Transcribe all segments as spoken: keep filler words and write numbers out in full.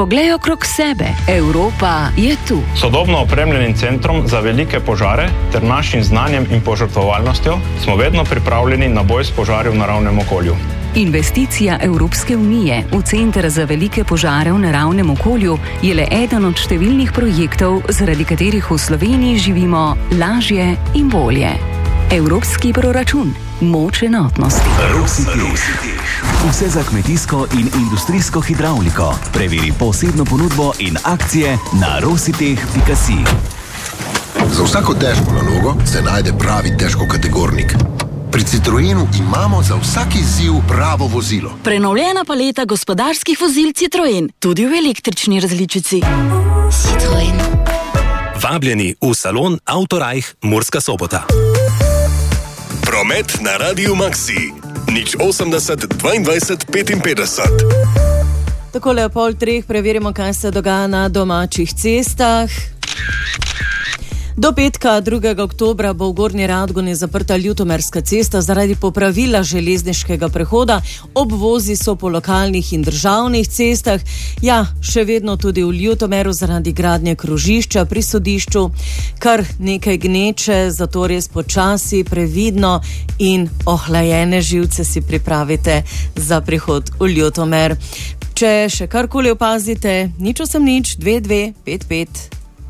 poglej okrog sebe. Evropa je tu. Sodobno opremljenim centrom za velike požare ter našim znanjem in požrtvovalnostjo smo vedno pripravljeni na boj s požari v naravnem okolju. Investicija Evropske unije v Center za velike požare v naravnem okolju je le eden od številnih projektov, zaradi katerih v Sloveniji živimo lažje in bolje. Evropski proračun. Moč enotnosti. Rositeh. Vse za kmetijsko in industrijsko hidravliko. Preveri posebno ponudbo in akcije na rositeh pika si. Za vsako težko nalogo se najde pravi težkokategornik. Pri Citroenu imamo za vsak izziv pravo vozilo. Prenovljena paleta gospodarskih vozil Citroen, tudi v električni različici. Citroen. Vabljeni v salon Autorajh Murska Sobota. Promet na Radiu Maxi. Nič osemdeset dvaindvajset petinpetdeset. Takole o pol treh preverimo, kaj se dogaja na domačih cestah. Do petka, drugega oktobra, bo v Gornji Radgoni zaprta Ljutomerska cesta zaradi popravila železniškega prehoda. Obvozi so po lokalnih in državnih cestah. Ja, še vedno tudi v Ljutomeru zaradi gradnje krožišča pri sodišču. Kar nekaj gneče, zato res počasi, previdno in ohlajene živce si pripravite za prihod v Ljutomer. Če še karkoli opazite, nič osem nič, dve dve, pet pet.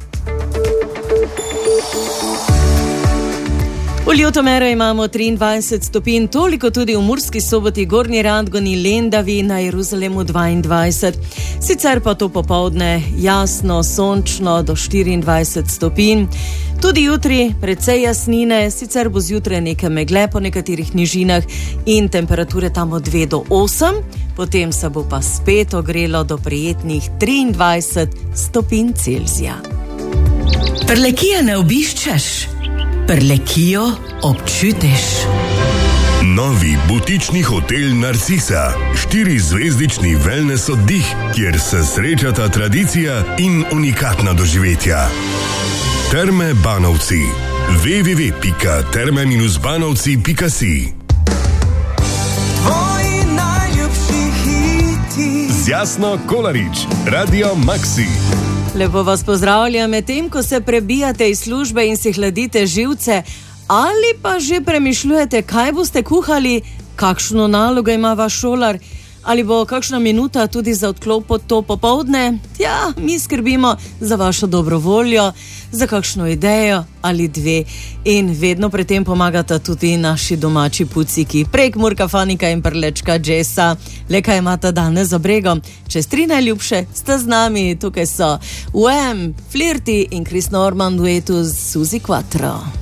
V Ljutomeru imamo triindvajset stopinj, toliko tudi v Murski Soboti, Gornji Radgoni, Lendavi, na Jeruzalemu dvaindvajset. Sicer pa to popoldne jasno, sončno do štiriindvajset stopinj. Tudi jutri precej jasnine, sicer bo zjutraj nekaj megle po nekaterih nižinah in temperature tam od dve do osem, potem se bo pa spet ogrelo do prijetnih triindvajset stopinj Celzija. Prlekije ne obiščeš. Prlekijo občutiš. Novi butični hotel Narcisa. Štirizvezdični wellness oddih, kjer se srečata tradicija in unikatna doživetja. Terme Banovci. w w w pika terme banovci pika si. Tvoji najljubši hiti. Z Jasno Kolarič, Radio Maxi. Lepo vas pozdravljam, medtem ko se prebijate iz službe in si hladite živce, ali pa že premišljujete, kaj boste kuhali, kakšno nalogo ima vaš šolar, ali bo kakšna minuta tudi za odklop pod to popoldne. Ja, mi skrbimo za vašo dobro voljo, za kakšno idejo ali dve in vedno pri tem pomagata tudi naši domači puciki, Prekmurka, Fanika in Prlečka Jessa. Le kaj imata danes za bregom? Čez tri najljubše sta z nami, tukaj so Wham, Flirty in Chris Norman v duetu z Suzy Quattro.